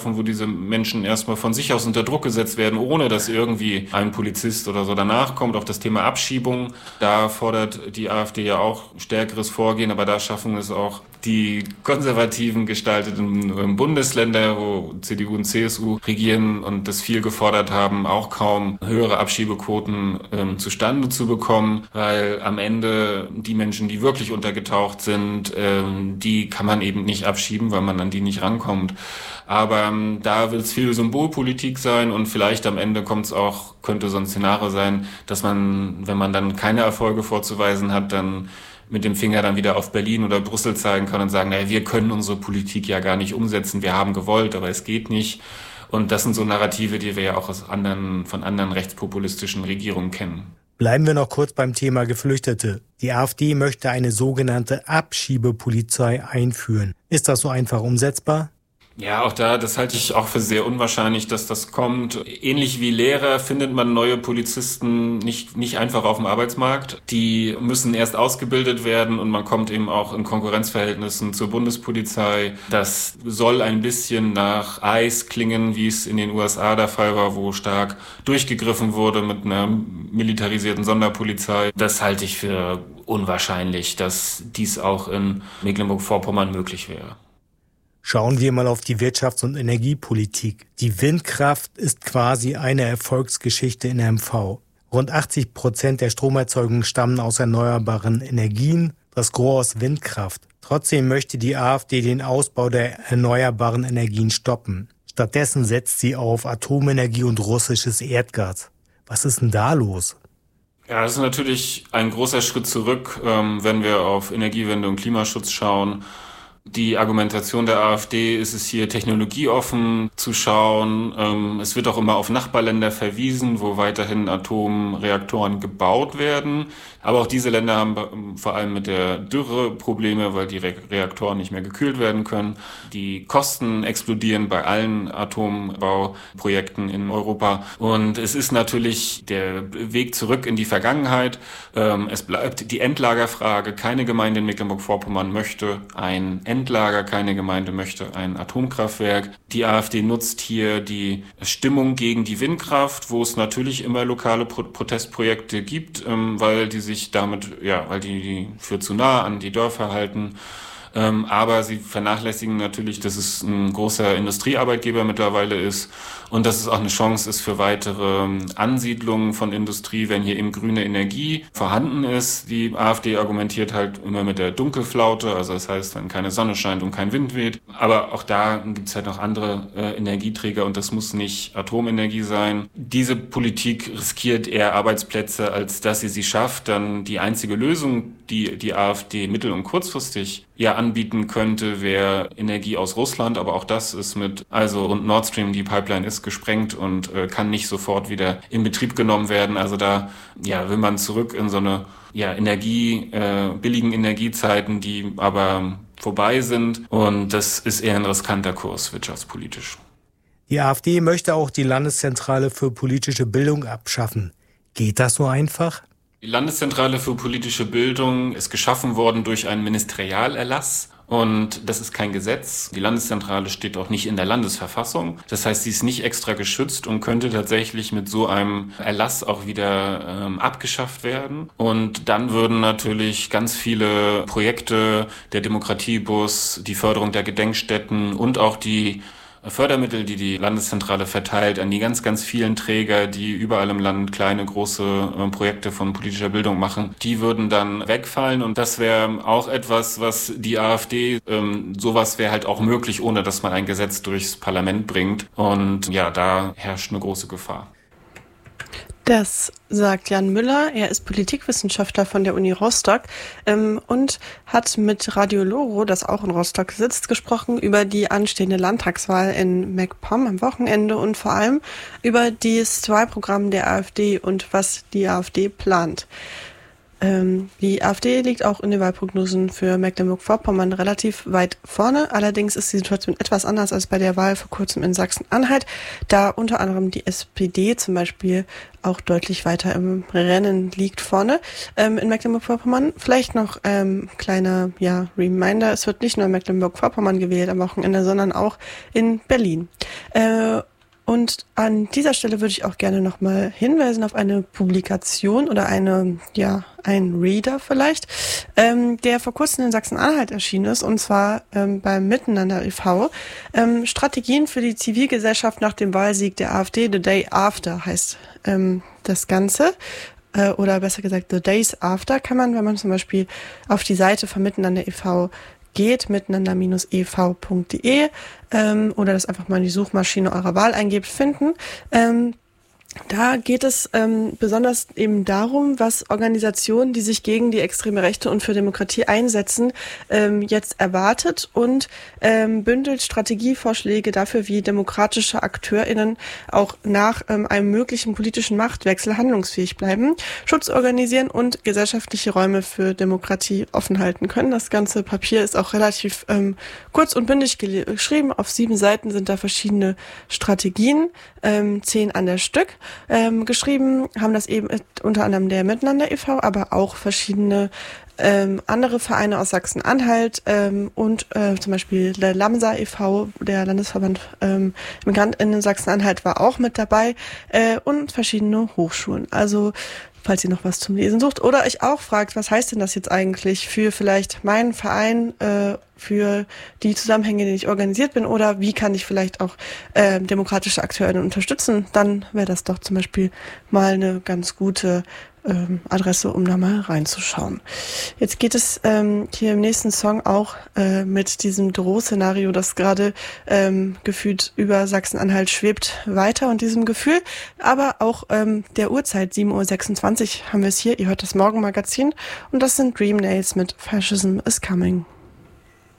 wo diese Menschen erstmal von sich aus unter Druck gesetzt werden, ohne dass irgendwie ein Polizist oder so danach kommt. Auch das Thema Abschiebung, da fordert die AfD ja auch stärkeres Vorgehen, aber da schaffen es auch die konservativen gestalteten Bundesländer, wo CDU und CSU regieren und das viel gefordert haben, auch kaum höhere Abschiebequoten zustande zu bekommen, weil am Ende die Menschen, die wirklich untergetaucht sind, die kann man eben nicht abschieben, weil man an die nicht rankommt. Aber da wird es viel Symbolpolitik sein und vielleicht am Ende könnte so ein Szenario sein, dass man, wenn man dann keine Erfolge vorzuweisen hat, dann mit dem Finger dann wieder auf Berlin oder Brüssel zeigen kann und sagen, naja, wir können unsere Politik ja gar nicht umsetzen, wir haben gewollt, aber es geht nicht. Und das sind so Narrative, die wir ja auch von anderen rechtspopulistischen Regierungen kennen. Bleiben wir noch kurz beim Thema Geflüchtete. Die AfD möchte eine sogenannte Abschiebepolizei einführen. Ist das so einfach umsetzbar? Ja, das halte ich auch für sehr unwahrscheinlich, dass das kommt. Ähnlich wie Lehrer findet man neue Polizisten nicht einfach auf dem Arbeitsmarkt. Die müssen erst ausgebildet werden und man kommt eben auch in Konkurrenzverhältnissen zur Bundespolizei. Das soll ein bisschen nach ICE klingen, wie es in den USA der Fall war, wo stark durchgegriffen wurde mit einer militarisierten Sonderpolizei. Das halte ich für unwahrscheinlich, dass dies auch in Mecklenburg-Vorpommern möglich wäre. Schauen wir mal auf die Wirtschafts- und Energiepolitik. Die Windkraft ist quasi eine Erfolgsgeschichte in MV. Rund 80% der Stromerzeugung stammen aus erneuerbaren Energien, das Gros aus Windkraft. Trotzdem möchte die AfD den Ausbau der erneuerbaren Energien stoppen. Stattdessen setzt sie auf Atomenergie und russisches Erdgas. Was ist denn da los? Ja, das ist natürlich ein großer Schritt zurück, wenn wir auf Energiewende und Klimaschutz schauen. Die Argumentation der AfD ist es hier, technologieoffen zu schauen. Es wird auch immer auf Nachbarländer verwiesen, wo weiterhin Atomreaktoren gebaut werden. Aber auch diese Länder haben vor allem mit der Dürre Probleme, weil die Reaktoren nicht mehr gekühlt werden können. Die Kosten explodieren bei allen Atombauprojekten in Europa. Und es ist natürlich der Weg zurück in die Vergangenheit. Es bleibt die Endlagerfrage. Keine Gemeinde in Mecklenburg-Vorpommern möchte ein Endlager, keine Gemeinde möchte ein Atomkraftwerk. Die AfD nutzt hier die Stimmung gegen die Windkraft, wo es natürlich immer lokale Protestprojekte gibt, weil die für zu nah an die Dörfer halten. Aber sie vernachlässigen natürlich, dass es ein großer Industriearbeitgeber mittlerweile ist und dass es auch eine Chance ist für weitere Ansiedlungen von Industrie, wenn hier eben grüne Energie vorhanden ist. Die AfD argumentiert halt immer mit der Dunkelflaute, also das heißt, wenn keine Sonne scheint und kein Wind weht. Aber auch da gibt's halt noch andere Energieträger und das muss nicht Atomenergie sein. Diese Politik riskiert eher Arbeitsplätze, als dass sie schafft. Dann die einzige Lösung, die die AfD mittel- und kurzfristig anbieten könnte, wäre Energie aus Russland, aber auch das ist und Nord Stream, die Pipeline ist gesprengt und kann nicht sofort wieder in Betrieb genommen werden. Also da will man zurück in so eine billigen Energiezeiten, die aber vorbei sind und das ist eher ein riskanter Kurs wirtschaftspolitisch. Die AfD möchte auch die Landeszentrale für politische Bildung abschaffen. Geht das so einfach? Die Landeszentrale für politische Bildung ist geschaffen worden durch einen Ministerialerlass und das ist kein Gesetz. Die Landeszentrale steht auch nicht in der Landesverfassung. Das heißt, sie ist nicht extra geschützt und könnte tatsächlich mit so einem Erlass auch wieder abgeschafft werden. Und dann würden natürlich ganz viele Projekte, der Demokratiebus, die Förderung der Gedenkstätten und auch die Fördermittel, die die Landeszentrale verteilt an die ganz, ganz vielen Träger, die überall im Land kleine, große Projekte von politischer Bildung machen, die würden dann wegfallen und das wäre auch etwas, was die AfD, sowas wäre halt auch möglich, ohne dass man ein Gesetz durchs Parlament bringt und da herrscht eine große Gefahr. Das sagt Jan Müller. Er ist Politikwissenschaftler von der Uni Rostock und hat mit Radio Loro, das auch in Rostock sitzt, gesprochen über die anstehende Landtagswahl in MacPom am Wochenende und vor allem über das Wahlprogramm der AfD und was die AfD plant. Die AfD liegt auch in den Wahlprognosen für Mecklenburg-Vorpommern relativ weit vorne. Allerdings ist die Situation etwas anders als bei der Wahl vor kurzem in Sachsen-Anhalt, da unter anderem die SPD zum Beispiel auch deutlich weiter im Rennen liegt vorne. In Mecklenburg-Vorpommern vielleicht noch kleiner Reminder, es wird nicht nur in Mecklenburg-Vorpommern gewählt am Wochenende, sondern auch in Berlin. Und an dieser Stelle würde ich auch gerne nochmal hinweisen auf eine Publikation oder ein Reader vielleicht, der vor kurzem in Sachsen-Anhalt erschienen ist, und zwar beim Miteinander e.V. Strategien für die Zivilgesellschaft nach dem Wahlsieg der AfD, The Day After heißt das Ganze. Oder besser gesagt, The Days After kann man, wenn man zum Beispiel auf die Seite von Miteinander e.V. geht, miteinander-ev.de oder das einfach mal in die Suchmaschine eurer Wahl eingebt, finden. Da geht es besonders eben darum, was Organisationen, die sich gegen die extreme Rechte und für Demokratie einsetzen, jetzt erwartet und bündelt Strategievorschläge dafür, wie demokratische AkteurInnen auch nach einem möglichen politischen Machtwechsel handlungsfähig bleiben, Schutz organisieren und gesellschaftliche Räume für Demokratie offen halten können. Das ganze Papier ist auch relativ kurz und bündig geschrieben. Auf 7 Seiten sind da verschiedene Strategien, 10 an der Stück. Geschrieben haben das eben unter anderem der Miteinander e.V., aber auch verschiedene andere Vereine aus Sachsen-Anhalt und zum Beispiel der LAMSA e.V., der Landesverband MigrantInnen in Sachsen-Anhalt war auch mit dabei und verschiedene Hochschulen. Also falls ihr noch was zum Lesen sucht oder euch auch fragt, was heißt denn das jetzt eigentlich für vielleicht meinen Verein, für die Zusammenhänge, in denen ich organisiert bin, oder wie kann ich vielleicht auch demokratische AkteurInnen unterstützen, dann wäre das doch zum Beispiel mal eine ganz gute Adresse, um da mal reinzuschauen. Jetzt geht es hier im nächsten Song auch mit diesem Drohszenario, das gerade gefühlt über Sachsen-Anhalt schwebt, weiter und diesem Gefühl, aber auch der Uhrzeit, 7:26 Uhr haben wir es hier. Ihr hört das Morgenmagazin und das sind Dream Nails mit Fascism is Coming.